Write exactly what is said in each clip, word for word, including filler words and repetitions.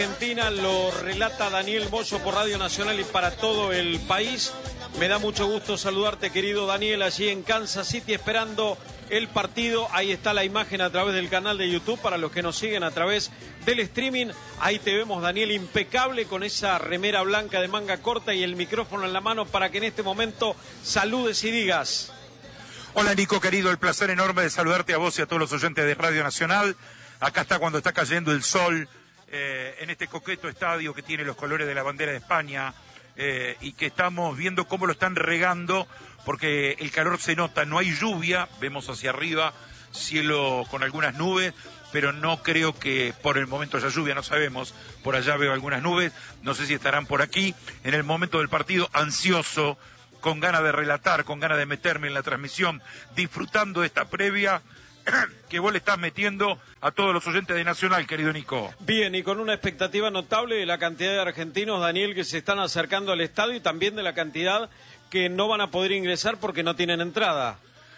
Argentina lo relata Daniel Moyo por Radio Nacional y para todo el país. Me da mucho gusto saludarte, querido Daniel, allí en Kansas City esperando el partido. Ahí está la imagen a través del canal de YouTube para los que nos siguen a través del streaming. Ahí te vemos, Daniel, impecable con esa remera blanca de manga corta y el micrófono en la mano para que en este momento saludes y digas. Hola, Nico, querido, el placer enorme de saludarte a vos y a todos los oyentes de Radio Nacional. Acá está cuando está cayendo el sol. Eh, en este coqueto estadio que tiene los colores de la bandera de España eh, y que estamos viendo cómo lo están regando porque el calor se nota, no hay lluvia, vemos hacia arriba cielo con algunas nubes, pero no creo que por el momento haya lluvia, no sabemos, por allá veo algunas nubes, no sé si estarán por aquí, en el momento del partido, ansioso, con ganas de relatar, con ganas de meterme en la transmisión, disfrutando de esta previa que vos le estás metiendo a todos los oyentes de Nacional, querido Nico. Bien, y con una expectativa notable de la cantidad de argentinos, Daniel, que se están acercando al estadio y también de la cantidad que no van a poder ingresar porque no tienen entrada.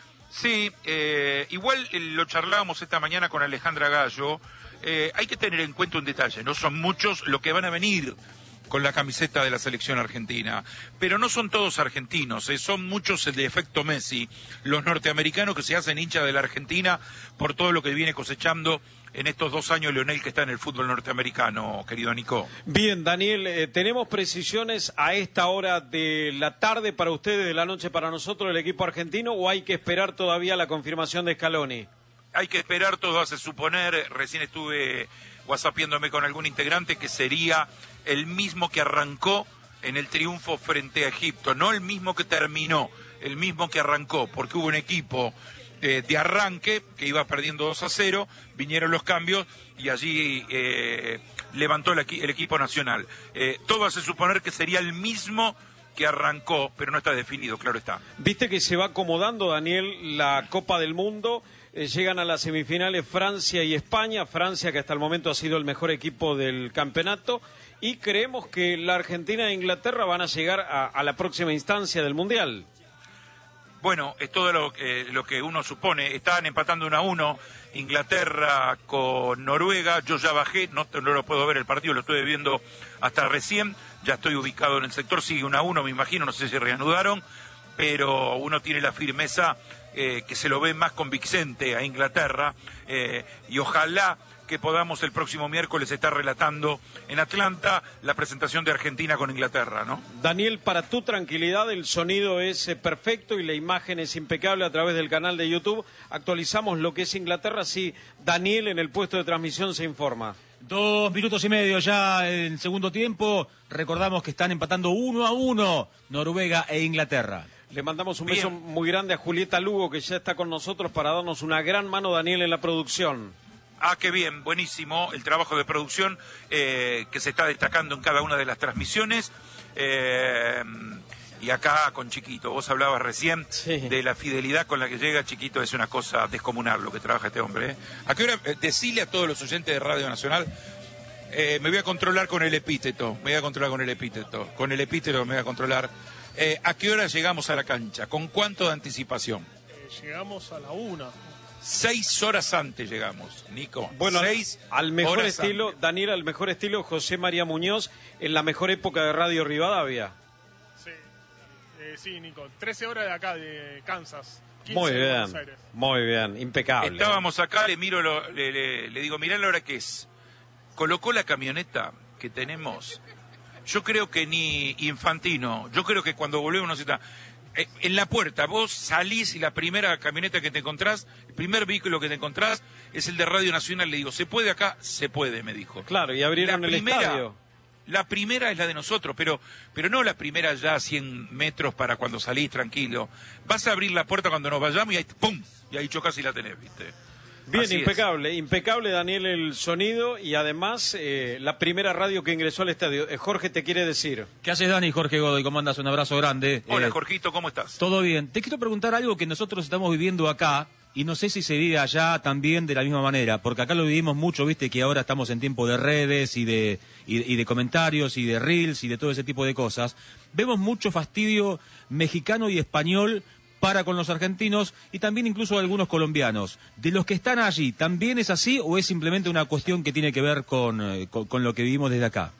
Sí, eh, igual eh, lo charlábamos esta mañana con Alejandra Gallo, eh, hay que tener en cuenta un detalle, no son muchos los que van a venir con la camiseta de la selección argentina, pero no son todos argentinos, eh, son muchos el de efecto Messi, los norteamericanos que se hacen hinchas de la Argentina por todo lo que viene cosechando en estos dos años Lionel que está en el fútbol norteamericano, querido Nico. Bien, Daniel, eh, ¿tenemos precisiones a esta hora de la tarde para ustedes, de la noche para nosotros, el equipo argentino, o hay que esperar todavía la confirmación de Scaloni? Hay que esperar, todo hace suponer, recién estuve whatsappiéndome con algún integrante que sería el mismo que arrancó en el triunfo frente a Egipto, no el mismo que terminó, el mismo que arrancó, porque hubo un equipo eh, de arranque que iba perdiendo dos a cero, vinieron los cambios y allí eh, levantó el, el equipo nacional. Eh, todo hace suponer que sería el mismo que arrancó, pero no está definido, claro está. Viste que se va acomodando, Daniel, la Copa del Mundo. Eh, llegan a las semifinales Francia y España, Francia que hasta el momento ha sido el mejor equipo del campeonato, y creemos que la Argentina e Inglaterra van a llegar a, a la próxima instancia del Mundial. Bueno, es todo lo, eh, lo que uno supone, estaban empatando uno a uno, Inglaterra con Noruega, yo ya bajé, no, no lo puedo ver el partido, lo estoy viendo hasta recién, ya estoy ubicado en el sector, sigue uno a uno, me imagino, no sé si reanudaron, pero uno tiene la firmeza eh, que se lo ve más convincente a Inglaterra eh, y ojalá que podamos el próximo miércoles estar relatando en Atlanta la presentación de Argentina con Inglaterra, ¿no? Daniel, para tu tranquilidad, el sonido es eh, perfecto y la imagen es impecable a través del canal de YouTube. Actualizamos lo que es Inglaterra, si Daniel en el puesto de transmisión se informa. Dos minutos y medio ya en segundo tiempo. Recordamos que están empatando uno a uno Noruega e Inglaterra. Le mandamos un Bien. beso muy grande a Julieta Lugo, que ya está con nosotros para darnos una gran mano, Daniel, en la producción. Ah, qué bien, buenísimo el trabajo de producción eh, que se está destacando en cada una de las transmisiones. Eh, y acá con Chiquito, vos hablabas recién sí. de la fidelidad con la que llega Chiquito, es una cosa descomunal lo que trabaja este hombre. ¿eh? ¿A qué hora? Eh, decile a todos los oyentes de Radio Nacional, eh, me voy a controlar con el epíteto, me voy a controlar con el epíteto, con el epíteto me voy a controlar. Eh, ¿A qué hora llegamos a la cancha? ¿Con cuánto de anticipación? Eh, llegamos a la una. Seis horas antes llegamos, Nico. Bueno, Seis al mejor horas estilo, antes. Daniel, al mejor estilo José María Muñoz, en la mejor época de Radio Rivadavia. Sí, eh, sí, Nico. trece horas de acá, de Kansas. quince Muy de bien, Buenos Aires. muy bien, impecable. Estábamos acá, le miro, lo, le, le, le digo, mirá la hora que es. Colocó la camioneta que tenemos. Yo creo que ni Infantino, yo creo que cuando volvemos nos está... Eh, en la puerta, vos salís y la primera camioneta que te encontrás, el primer vehículo que te encontrás es el de Radio Nacional. Le digo, ¿se puede acá? Se puede, me dijo. Claro, y abrieron La el primera, estadio. La primera es la de nosotros, pero, pero no la primera ya a cien metros para cuando salís tranquilo. Vas a abrir la puerta cuando nos vayamos y ahí, ¡pum! Y ahí chocas y la tenés, ¿viste? Bien, Así impecable, es. impecable, Daniel, el sonido y además eh, la primera radio que ingresó al estadio. Eh, Jorge te quiere decir. ¿Qué haces, Dani? Jorge Godoy, ¿cómo andas? Un abrazo grande. Hola, Eh, Jorgito, ¿cómo estás? Todo bien. Te quiero preguntar algo que nosotros estamos viviendo acá y no sé si se vive allá también de la misma manera, porque acá lo vivimos mucho, viste que ahora estamos en tiempo de redes y de, y, y de comentarios y de reels y de todo ese tipo de cosas. Vemos mucho fastidio mexicano y español para con los argentinos y también incluso algunos colombianos. De los que están allí, ¿también es así o es simplemente una cuestión que tiene que ver con, eh, con, con lo que vivimos desde acá?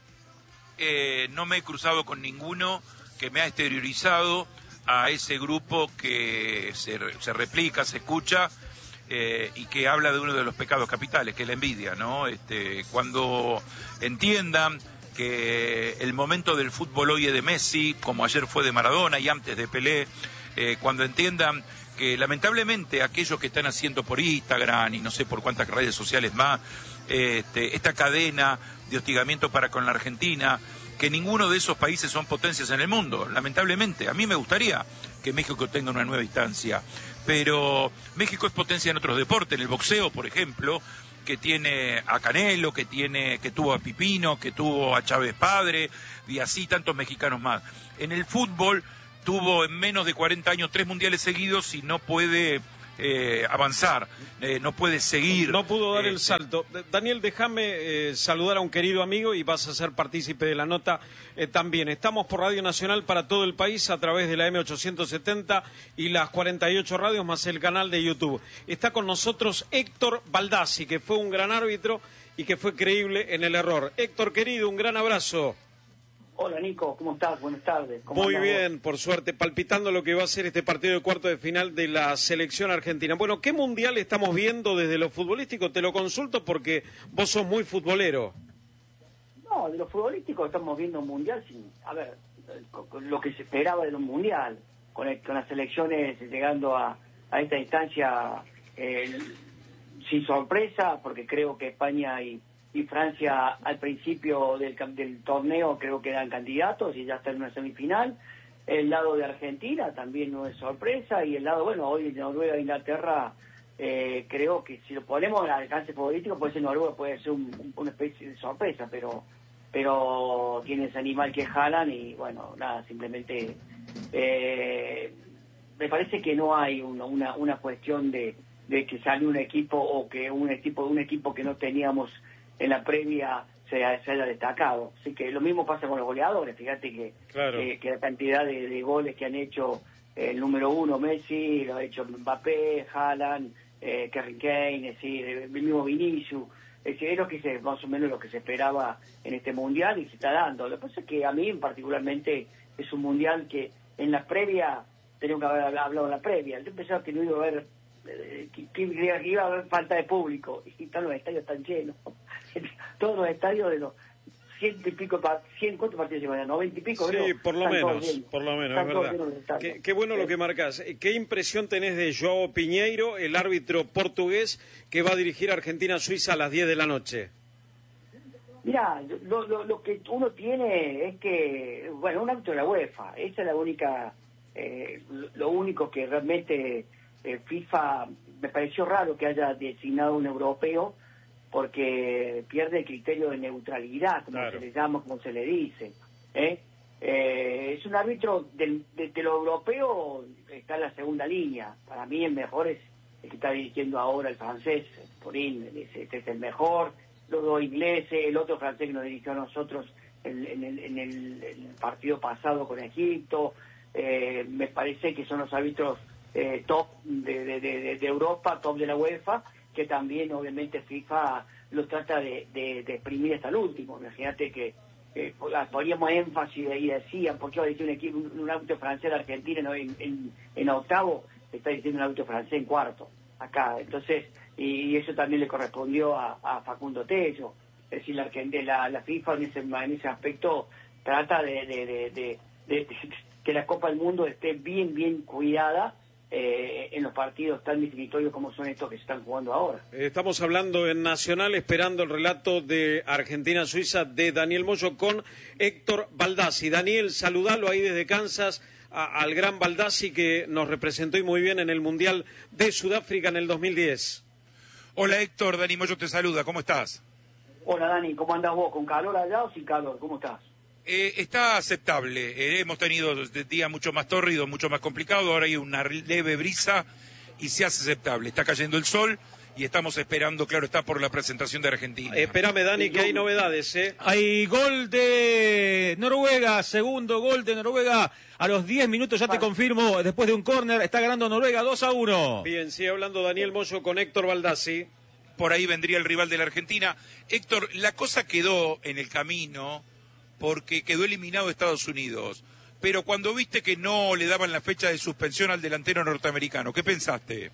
Eh, no me he cruzado con ninguno que me ha exteriorizado a ese grupo que se, se replica, se escucha eh, y que habla de uno de los pecados capitales, que es la envidia, ¿no? Este, cuando entiendan que el momento del fútbol hoy es de Messi, como ayer fue de Maradona y antes de Pelé, eh, cuando entiendan que lamentablemente aquellos que están haciendo por Instagram y no sé por cuántas redes sociales más, este, esta cadena de hostigamiento para con la Argentina, que ninguno de esos países son potencias en el mundo, lamentablemente. A mí me gustaría que México tenga una nueva instancia, pero México es potencia en otros deportes, en el boxeo, por ejemplo, que tiene a Canelo, que tiene, que tuvo a Pipino, que tuvo a Chávez Padre, y así tantos mexicanos más. En el fútbol tuvo en menos de cuarenta años tres mundiales seguidos y no puede eh, avanzar, eh, no puede seguir. No pudo dar eh, el salto. Daniel, déjame eh, saludar a un querido amigo y vas a ser partícipe de la nota eh, también. Estamos por Radio Nacional para todo el país a través de la eme ochocientos setenta y las cuarenta y ocho radios más el canal de YouTube. Está con nosotros Héctor Baldassi, que fue un gran árbitro y que fue creíble en el error. Héctor, querido, un gran abrazo. Hola Nico, ¿cómo estás? Buenas tardes. ¿Cómo Muy andás bien, vos? por suerte, palpitando lo que va a ser este partido de cuarto de final de la selección argentina. Bueno, ¿qué mundial estamos viendo desde lo futbolístico? Te lo consulto porque vos sos muy futbolero. No, de lo futbolístico estamos viendo un mundial sin, a ver, con, con lo que se esperaba de un mundial, con, el, con las selecciones llegando a, a esta instancia eh, sin sorpresa, porque creo que España y, y Francia al principio del, del torneo creo que eran candidatos y ya están en una semifinal. El lado de Argentina también no es sorpresa, y el lado, bueno, hoy Noruega e Inglaterra, eh, creo que si lo ponemos al alcance futbolístico, puede ser Noruega, puede ser un, un, una especie de sorpresa, pero pero tiene ese animal que jalan y bueno, nada, simplemente eh, me parece que no hay una, una, una cuestión de, de que sale un equipo o que un equipo un equipo que no teníamos en la previa se, se haya destacado. Así que lo mismo pasa con los goleadores. Fíjate que, Claro. que, que la cantidad de, de goles que han hecho el número uno Messi, lo ha hecho Mbappé, Haaland, eh, Harry Kane, es decir, el mismo Vinicius. Es decir, es lo que se, más o menos lo que se esperaba en este mundial y se está dando. Lo que pasa es que a mí particularmente es un mundial que en la previa, teníamos que haber hablado en la previa. Yo pensaba que no iba a haber, eh, que, que iba a haber falta de público, y todos los estadios están llenos. Todos los estadios de los ciento y pico, cien, ¿cuántos partidos llevan? noventa y pico, Sí, creo. por lo Están todos menos, llenos. por lo menos, Están es todos verdad. llenos los estadios. Qué, qué bueno lo que marcás. ¿Qué impresión tenés de João Piñeiro, el árbitro portugués que va a dirigir a Argentina-Suiza a las diez de la noche? Mira, lo, lo, lo que uno tiene es que, bueno, un árbitro de la UEFA, esa es la única, eh, lo, lo único que realmente eh, FIFA, me pareció raro que haya designado un europeo, porque pierde el criterio de neutralidad, como Claro. se le llama, como se le dice. ¿eh? Eh, es un árbitro del, de, de lo europeo, está en la segunda línea. Para mí el mejor es el que está dirigiendo ahora el francés, Porín, este es el mejor. Los dos ingleses, el otro francés que nos dirigió a nosotros en, en, el, en el, el partido pasado con Egipto. Eh, me parece que son los árbitros eh, top de, de, de, de Europa, top de la UEFA, que también obviamente FIFA los trata de, de, de exprimir hasta el último. Imagínate que eh, poníamos énfasis y decían, ¿por qué va a decir un equipo, un, un árbitro francés de Argentina ¿no? en, en, en octavo? Está diciendo un árbitro francés en cuarto, acá. Entonces, y eso también le correspondió a, a Facundo Tello. Es decir, la, la, la FIFA en ese, en ese aspecto trata de, de, de, de, de, de que la Copa del Mundo esté bien, bien cuidada eh, en los partidos tan definitorios como son estos que se están jugando ahora. Estamos hablando en Nacional, esperando el relato de Argentina-Suiza de Daniel Moyo con Héctor Baldassi. Daniel, saludalo ahí desde Kansas a, al gran Baldassi que nos representó y muy bien en el Mundial de Sudáfrica en el dos mil diez. Hola Héctor, Dani Moyo te saluda, ¿cómo estás? Hola Dani, ¿cómo andás vos? ¿Con calor allá o sin calor? ¿Cómo estás? Eh, está aceptable, eh, hemos tenido días mucho más tórridos, mucho más complicados, ahora hay una leve brisa y se hace aceptable, está cayendo el sol y estamos esperando, claro, está por la presentación de Argentina. Eh, espérame, Dani, que hay novedades, ¿eh? Hay gol de Noruega, segundo gol de Noruega. A los diez minutos, ya te confirmo, después de un córner, está ganando Noruega dos a uno. Bien, sigue hablando Daniel Moyo con Héctor Baldassi. Por ahí vendría el rival de la Argentina. Héctor, la cosa quedó en el camino porque quedó eliminado Estados Unidos. Pero cuando viste que no le daban la fecha de suspensión al delantero norteamericano, ¿qué pensaste?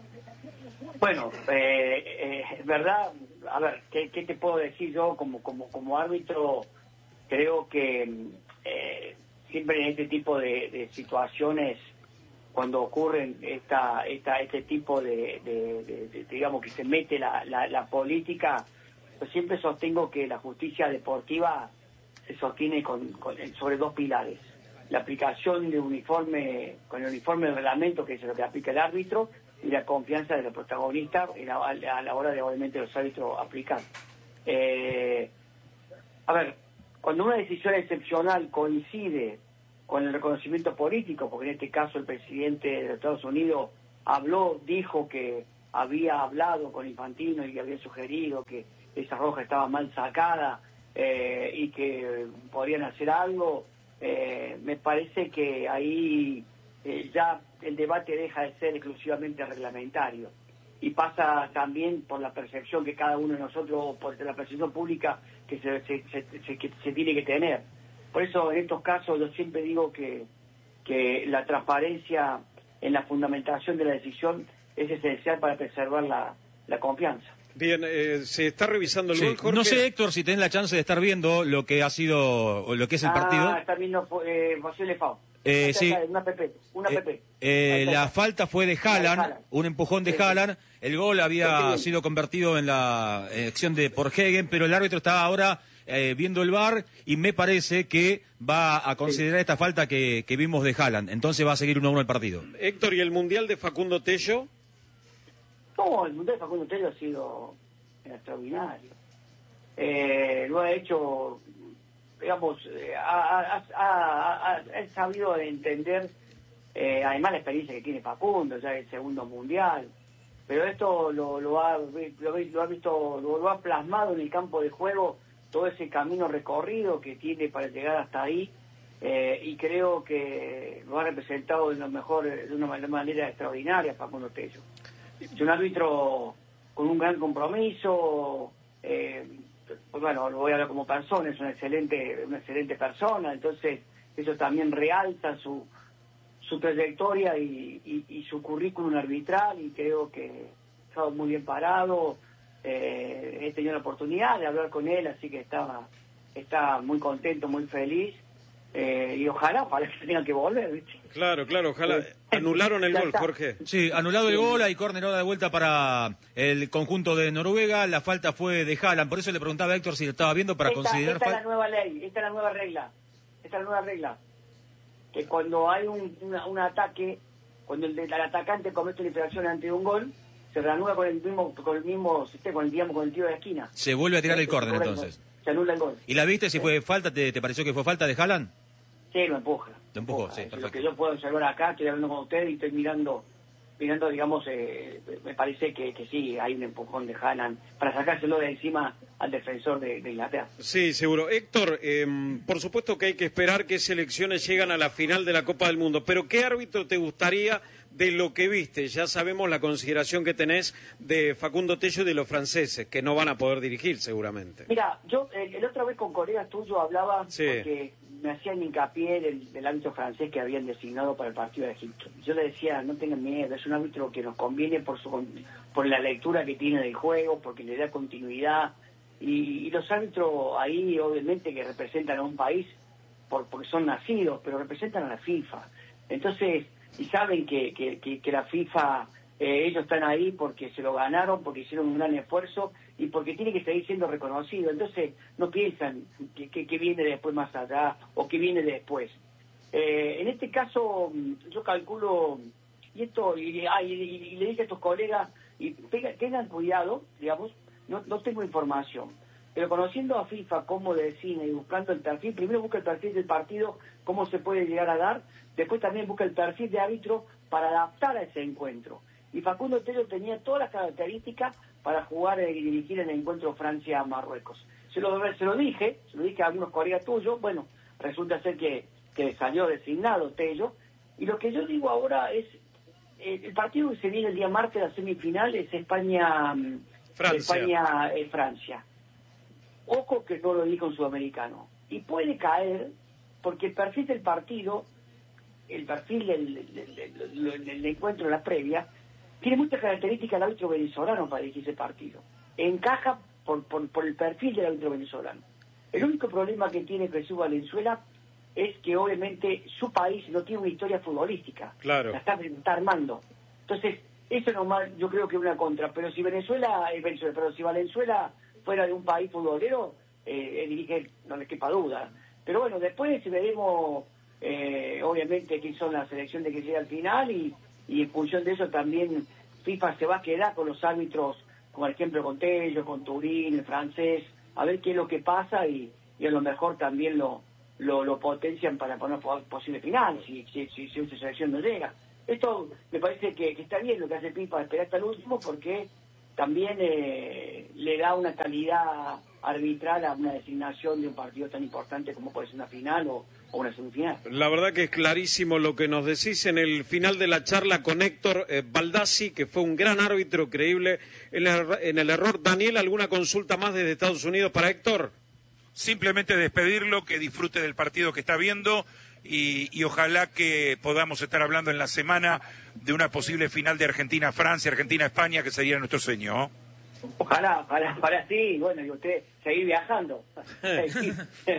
Bueno, eh, eh, es verdad, a ver, ¿qué, qué te puedo decir yo como como como árbitro? Creo que eh, siempre en este tipo de, de situaciones, cuando ocurren esta esta este tipo de, de, de, de digamos que se mete la, la, la política, yo siempre sostengo que la justicia deportiva se sostiene con, con sobre dos pilares: la aplicación de uniforme, con el uniforme del reglamento, que es lo que aplica el árbitro, y la confianza de los protagonistas a la hora de, obviamente, los árbitros aplicar. Eh, a ver, cuando una decisión excepcional coincide con el reconocimiento político, porque en este caso el presidente de Estados Unidos habló, dijo que había hablado con Infantino y había sugerido que esa roja estaba mal sacada eh, y que podrían hacer algo, eh, me parece que ahí eh, ya el debate deja de ser exclusivamente reglamentario y pasa también por la percepción que cada uno de nosotros, por la percepción pública que se, se, se, se, que se tiene que tener. Por eso en estos casos yo siempre digo que, que la transparencia en la fundamentación de la decisión es esencial para preservar la, la confianza. Bien, eh, se está revisando el Sí. gol, Jorge. No sé, Héctor, si tenés la chance de estar viendo lo que ha sido, o lo que es el ah, partido. está viendo eh, José Lefao. Eh, sí. Una P P, una Eh, P P. eh, la falta fue de Haaland, Haaland. un empujón de Sí, sí. Haaland. El gol había sido convertido en la eh, acción de por Hegen, pero el árbitro está ahora eh, viendo el V A R y me parece que va a considerar sí. esta falta que, que vimos de Haaland. Entonces va a seguir uno a uno el partido. Héctor, ¿y el Mundial de Facundo Tello? No, el Mundial de Facundo Tello ha sido extraordinario. Eh, lo ha hecho, digamos, eh, ha, ha, ha, ha, ha sabido entender, eh, además la experiencia que tiene Facundo, ya el segundo Mundial, pero esto lo, lo, ha, lo, lo ha visto, lo, lo ha plasmado en el campo de juego, todo ese camino recorrido que tiene para llegar hasta ahí, eh, y creo que lo ha representado de, lo mejor, de una manera extraordinaria Facundo Tello. Es un árbitro con un gran compromiso, eh, pues bueno, lo voy a hablar como persona, es una excelente, una excelente persona, entonces eso también realza su su trayectoria y, y, y su currículum arbitral, y creo que ha estado muy bien parado. Eh, he tenido la oportunidad de hablar con él, así que estaba está muy contento, muy feliz, eh, y ojalá, ojalá que tengan que volver, ¿viste? Claro, claro, ojalá. Anularon el Ya gol, está. Jorge. Sí, anulado el gol, hay córner ahora de vuelta para el conjunto de Noruega, la falta fue de Haaland, por eso le preguntaba a Héctor si lo estaba viendo para esta, considerar esta es la falta. nueva ley, esta es la nueva regla, esta es la nueva regla, que cuando hay un, una, un ataque, cuando el, el atacante comete una infracción ante un gol, se reanuda con el mismo, con el mismo sistema, con el, digamos, con el tiro de esquina. Se vuelve a tirar el Se córner anula el entonces. gol, Se anula el gol. ¿Y la viste si fue falta? ¿Te, te pareció que fue falta de Haaland? Sí, lo empuja. Lo empujó, sí, Es perfecto. lo que yo puedo observar acá, estoy hablando con usted y estoy mirando, mirando digamos, eh, me parece que, que sí, hay un empujón de Haaland para sacárselo de encima al defensor de, de Inglaterra. Sí, seguro. Héctor, eh, por supuesto que hay que esperar que selecciones llegan a la final de la Copa del Mundo, pero ¿qué árbitro te gustaría de lo que viste? Ya sabemos la consideración que tenés de Facundo Tello y de los franceses, que no van a poder dirigir seguramente. Mira, yo el, el otra vez con colegas tuyos hablaba, Sí. porque me hacían hincapié del, del árbitro francés que habían designado para el partido de Egipto. Yo le decía, no tengan miedo, es un árbitro que nos conviene por su por la lectura que tiene del juego, porque le da continuidad, y, y los árbitros ahí obviamente que representan a un país por, porque son nacidos, pero representan a la FIFA. Entonces, y saben que, que, que, que la FIFA, eh, ellos están ahí porque se lo ganaron, porque hicieron un gran esfuerzo y porque tiene que seguir siendo reconocido. Entonces no piensan que, que, que viene después más allá o que viene después. Eh, en este caso yo calculo, y esto y, ah, y, y le dije a tus colegas, y pega, tengan cuidado, digamos, no, no tengo información, pero conociendo a FIFA cómo decide y buscando el perfil, primero busca el perfil del partido, cómo se puede llegar a dar, después también busca el perfil de árbitro para adaptar a ese encuentro. y Facundo Tello tenía todas las características para jugar y dirigir en el encuentro Francia-Marruecos. Se lo, se lo dije, se lo dije a algunos colegas tuyos, bueno, resulta ser que, que salió designado Tello, y lo que yo digo ahora es, eh, el partido que se viene el día martes, la semifinal, es España, Francia. España eh, Francia. Ojo que no lo dijo un sudamericano. Y puede caer, porque el perfil del partido, el perfil del, del, del, del, del encuentro en la previa, tiene muchas características del árbitro venezolano para dirigir ese partido. Encaja por, por, por el perfil del árbitro venezolano. El único problema que tiene Jesús Valenzuela es que obviamente su país no tiene una historia futbolística. Claro. La está, está armando. Entonces, eso nomás yo creo que es una contra. Pero si Venezuela, eh, Venezuela pero si Valenzuela fuera de un país futbolero, eh, dirige, no le quepa duda. Pero bueno, después veremos, eh, obviamente, quién son las selecciones que llega al final y, y en función de eso también FIFA se va a quedar con los árbitros, como por ejemplo con Tello, con Turín, el francés, a ver qué es lo que pasa y, y a lo mejor también lo, lo, lo potencian para poner posible final, si, si, si, si esa selección no llega. Esto me parece que, que está bien lo que hace FIFA, esperar hasta el último, porque también eh, le da una calidad arbitral a una designación de un partido tan importante como puede ser una final o, o una semifinal. La verdad que es clarísimo lo que nos decís en el final de la charla con Héctor eh, Baldassi, que fue un gran árbitro, creíble en el, en el error. Daniel, ¿alguna consulta más desde Estados Unidos para Héctor? Simplemente despedirlo, que disfrute del partido que está viendo y, y ojalá que podamos estar hablando en la semana de una posible final de Argentina-Francia, Argentina-España, que sería nuestro sueño. Ojalá, ojalá, ojalá sí, bueno, y usted seguir viajando. seguir,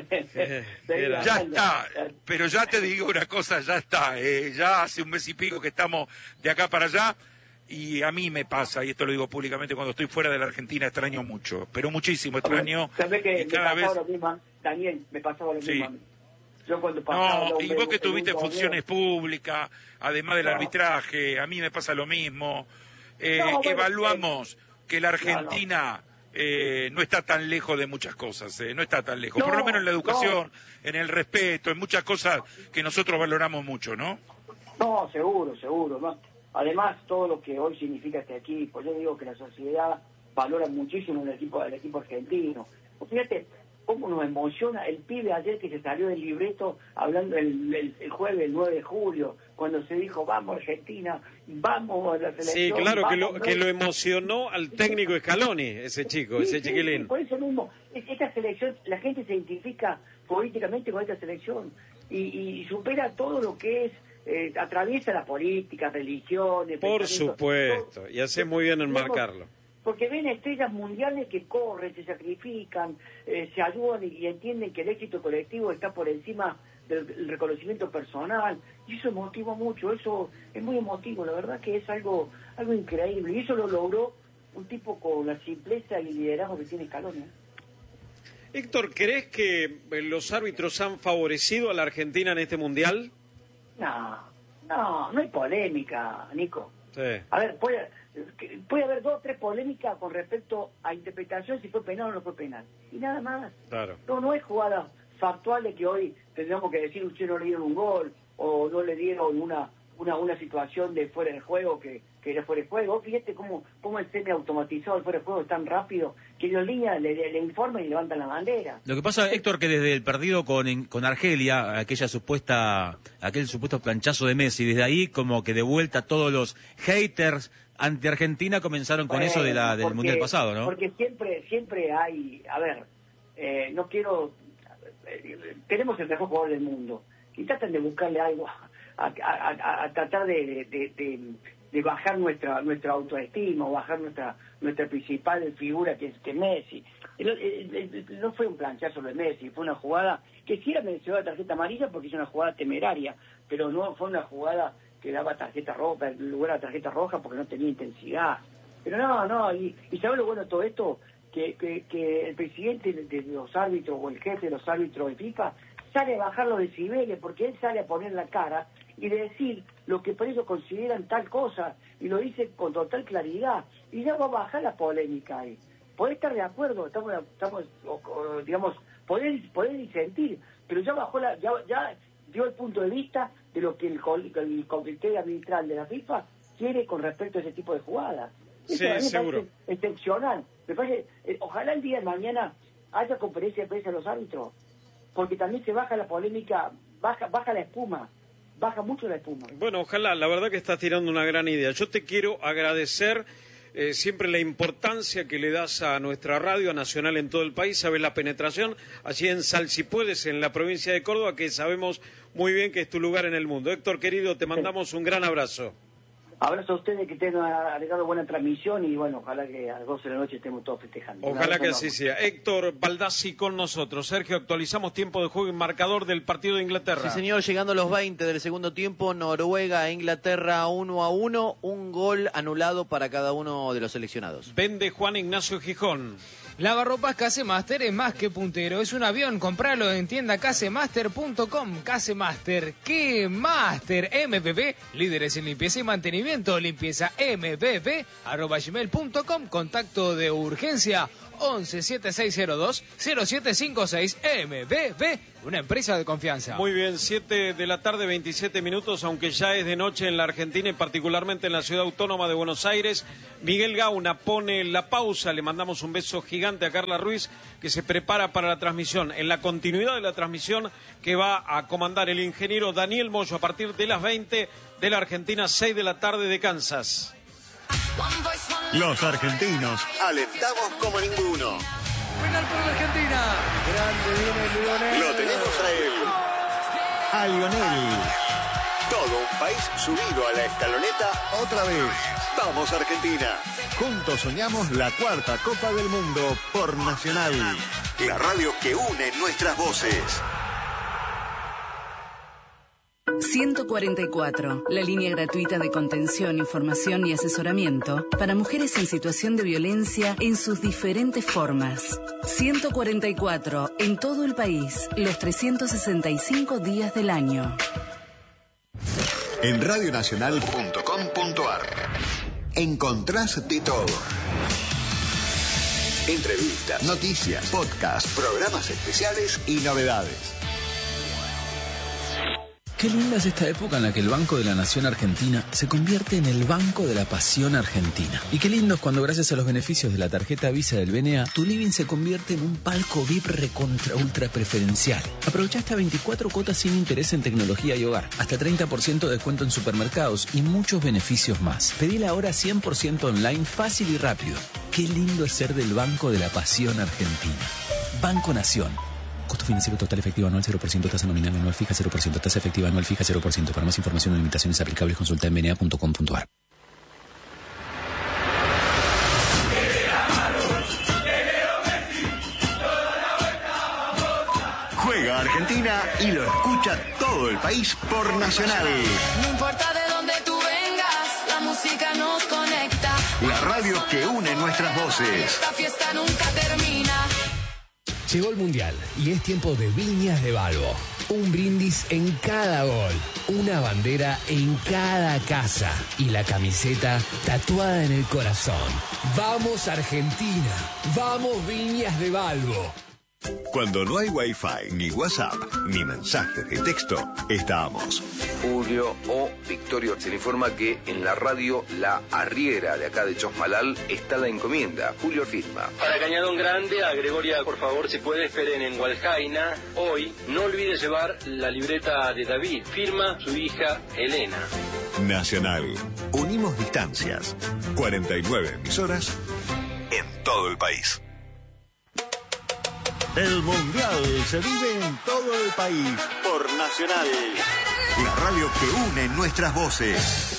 seguir ya está, pero ya te digo una cosa, ya está, eh, ya hace un mes y pico que estamos de acá para allá y a mí me pasa, y esto lo digo públicamente, cuando estoy fuera de la Argentina extraño mucho, pero muchísimo extraño. ¿Sabés que y me cada pasaba vez... lo mismo? Daniel, me pasaba lo sí. mismo a mí. Yo cuando pasaba No, un y vos que en tuviste un funciones públicas, además del no. arbitraje, a mí me pasa lo mismo. Eh, No, bueno, evaluamos que la Argentina eh, no está tan lejos de muchas cosas, eh, no está tan lejos, No, por lo menos en la educación, no. en el respeto, en muchas cosas que nosotros valoramos mucho, ¿no? No, seguro, seguro. ¿no? Además, todo lo que hoy significa este equipo, yo digo que la sociedad valora muchísimo el equipo, el equipo argentino. Fíjate cómo nos emociona el pibe ayer que se salió del libreto hablando el, el, el jueves, el nueve de julio, cuando se dijo, vamos Argentina, vamos a la selección. Sí, claro, vamos, que lo, ¿no? que lo emocionó al técnico Scaloni, ese chico, Sí, ese sí, chiquilín. sí, por eso mismo, esta selección, la gente se identifica políticamente con esta selección y, y supera todo lo que es, eh, atraviesa la política, religiones. Por supuesto, y hace muy bien en marcarlo. Porque ven estrellas mundiales que corren, se sacrifican, eh, se ayudan y, y entienden que el éxito colectivo está por encima del, del reconocimiento personal. Y eso motiva mucho, eso es muy emotivo, la verdad que es algo algo increíble. Y eso lo logró un tipo con la simpleza y liderazgo que tiene Scaloni. Héctor, ¿crees que los árbitros han favorecido a la Argentina en este Mundial? No, no, no hay polémica, Nico. Sí. A ver, puede, puede haber dos o tres polémicas con respecto a interpretación si fue penal o no fue penal. Y nada más. Claro. No, no es jugada factual de que hoy tendríamos que decir usted no le dieron un gol o no le dieron una una una situación de fuera de juego que, que era fuera de juego. Fíjate cómo, cómo el semi automatizado del fuera de juego es tan rápido que los líneas le, le, le informan y levantan la bandera. Lo que pasa, Héctor, que desde el partido con, con Argelia, aquella supuesta, aquel supuesto planchazo de Messi, desde ahí como que de vuelta todos los haters ante Argentina comenzaron con Bueno, eso de la del porque, Mundial pasado, ¿no? Porque siempre siempre hay, a ver, eh, no quiero, eh, tenemos el mejor jugador del mundo y tratan de buscarle algo a, a, a, a tratar de, de, de, de bajar nuestra nuestra autoestima o bajar nuestra nuestra principal figura que es que Messi. El, el, el, no fue un planchazo de Messi, fue una jugada que sí era merecedora de tarjeta amarilla porque es una jugada temeraria, pero no fue una jugada que daba tarjeta roja, en lugar de tarjeta roja porque no tenía intensidad. Pero no, no, y, y ¿sabes lo bueno de todo esto? Que, que, que el presidente de los árbitros o el jefe de los árbitros de FIFA sale a bajar los decibeles porque él sale a poner la cara y de decir lo que por ellos consideran tal cosa y lo dice con total claridad y ya va a bajar la polémica ahí. Podés estar de acuerdo, estamos, estamos o, o, digamos, podés, podés disentir, pero ya bajó la, ya, ya dio el punto de vista de lo que el, el comité arbitral de la FIFA quiere con respecto a ese tipo de jugadas. Sí, Eso seguro. Excepcional. Me parece, eh, ojalá el día de mañana haya conferencia de prensa de los árbitros, porque también se baja la polémica, baja, baja la espuma, baja mucho la espuma. Bueno, ojalá, la verdad que estás tirando una gran idea. Yo te quiero agradecer eh, siempre la importancia que le das a nuestra radio nacional en todo el país. Sabes la penetración allí en Salsipuedes, en la provincia de Córdoba, que sabemos muy bien que es tu lugar en el mundo. Héctor, querido, te mandamos un gran abrazo. Abrazo a ustedes, que tengan agregado buena transmisión y bueno, ojalá que a las doce de la noche estemos todos festejando. Ojalá que así sea. Héctor Baldassi con nosotros. Sergio, actualizamos tiempo de juego y marcador del partido de Inglaterra. Sí, señor, llegando a los veinte del segundo tiempo, Noruega e Inglaterra uno a uno, un gol anulado para cada uno de los seleccionados. Vende Juan Ignacio Gijón. Lavarropas Casemaster es más que puntero, es un avión, compralo en tienda casemaster punto com. Casemaster, ¿qué Master? M V P, líderes en limpieza y mantenimiento, limpieza M V P, arroba gmail punto com, contacto de urgencia once siete seis cero dos cero siete cinco seis. M V P, una empresa de confianza. Muy bien, siete de la tarde, veintisiete minutos, aunque ya es de noche en la Argentina y particularmente en la ciudad autónoma de Buenos Aires. Miguel Gauna pone la pausa, le mandamos un beso gigante a Carla Ruiz, que se prepara para la transmisión. En la continuidad de la transmisión que va a comandar el ingeniero Daniel Moyo a partir de las veinte de la Argentina, seis de la tarde de Kansas. Los argentinos alentamos como ninguno. Penal por la Argentina. Grande viene Lionel. Lo tenemos a él, a Lionel. Todo un país subido a la escaloneta otra vez. Vamos Argentina. Juntos soñamos la cuarta Copa del Mundo por Nacional. La radio que une nuestras voces. ciento cuarenta y cuatro, la línea gratuita de contención, información y asesoramiento para mujeres en situación de violencia en sus diferentes formas. ciento cuarenta y cuatro, en todo el país, los trescientos sesenta y cinco días del año. En radionacional punto com punto ar encontrás de todo. Entrevistas, noticias, podcasts, programas especiales y novedades. Qué linda es esta época en la que el Banco de la Nación Argentina se convierte en el Banco de la Pasión Argentina. Y qué lindo es cuando, gracias a los beneficios de la tarjeta Visa del B N A, tu living se convierte en un palco V I P recontra ultra preferencial. Aprovecha hasta veinticuatro cuotas sin interés en tecnología y hogar, hasta treinta por ciento de descuento en supermercados y muchos beneficios más. Pedila ahora cien por ciento online, fácil y rápido. Qué lindo es ser del Banco de la Pasión Argentina. Banco Nación. Costo financiero total efectivo anual cero por ciento, tasa nominal anual fija cero por ciento, tasa efectiva anual fija cero por ciento. Para más información o limitaciones aplicables, consulta en b n a punto com punto ar. Juega Argentina y lo escucha todo el país por Nacional. No importa de dónde tú vengas, la música nos conecta. La radio que une nuestras voces. Esta fiesta nunca termina. Llegó el Mundial y es tiempo de Viñas de Balbo. Un brindis en cada gol, una bandera en cada casa y la camiseta tatuada en el corazón. ¡Vamos Argentina! ¡Vamos Viñas de Balbo! Cuando no hay Wi-Fi, ni WhatsApp, ni mensajes de texto, estamos. Julio o Victorio se le informa que en la radio La Arriera de acá de Chosmalal está la encomienda. Julio firma. Para Cañadón Grande, a Gregoria, por favor, si puede, esperen en Hualjaina. Hoy, no olvide llevar la libreta de David. Firma su hija Elena. Nacional. Unimos distancias. cuarenta y nueve emisoras en todo el país. El Mundial se vive en todo el país por Nacional. La radio que une nuestras voces.